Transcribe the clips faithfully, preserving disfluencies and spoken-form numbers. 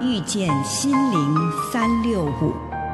遇见心灵三六五。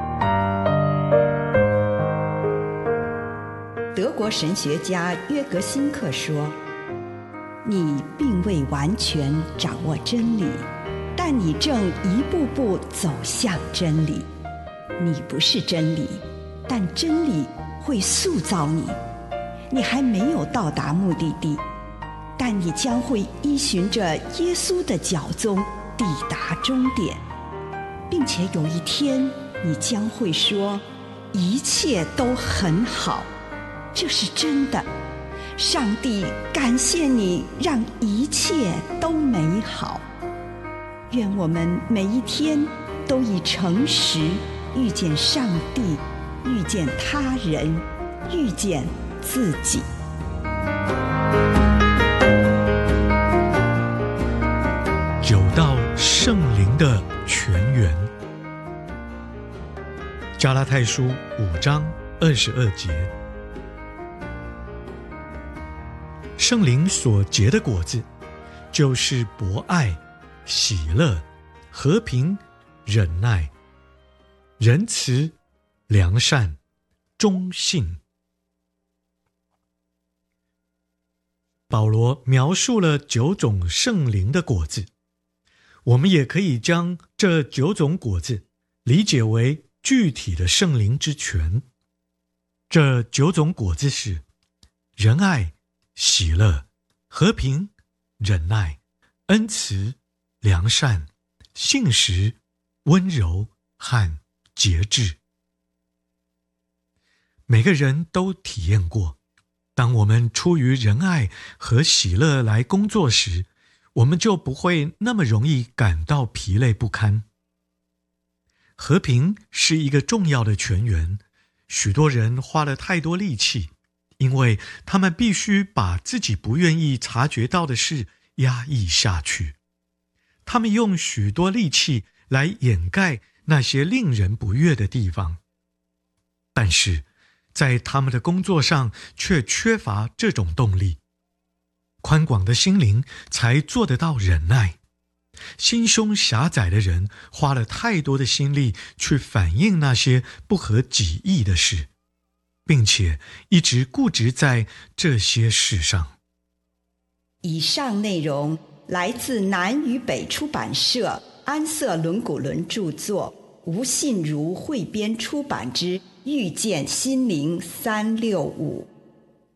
德国神学家约格辛克说，你并未完全掌握真理，但你正一步步走向真理。你不是真理，但真理会塑造你。你还没有到达目的地，但你将会依循着耶稣的脚踪抵达终点，并且有一天你将会说，一切都很好。这是真的。上帝感谢你，让一切都美好。愿我们每一天都以诚实遇见上帝，遇见他人，遇见自己。 九道圣灵的泉源。加拉太书五章二十二节。圣灵所结的果子，就是博爱、喜乐、和平、忍耐、仁慈、良善、忠信。保罗描述了九种圣灵的果子，我们也可以将这九种果子理解为具体的圣灵之泉。这九种果子是仁爱、喜乐、和平、忍耐、恩慈、良善、信实、温柔和节制。每个人都体验过，当我们出于仁爱和喜乐来工作时，我们就不会那么容易感到疲累不堪。和平是一个重要的泉源，许多人花了太多力气，因为他们必须把自己不愿意察觉到的事压抑下去。他们用许多力气来掩盖那些令人不悦的地方，但是在他们的工作上却缺乏这种动力。宽广的心灵才做得到忍耐。心胸狭窄的人花了太多的心力去反映那些不合己意的事，并且一直固执在这些事上。 以上内容来自南与北出版社安瑟伦古伦著作，吴信如汇编出版之《遇见心灵三六五》。